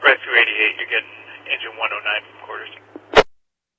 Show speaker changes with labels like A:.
A: right through 88, you're getting engine 109 from quarters.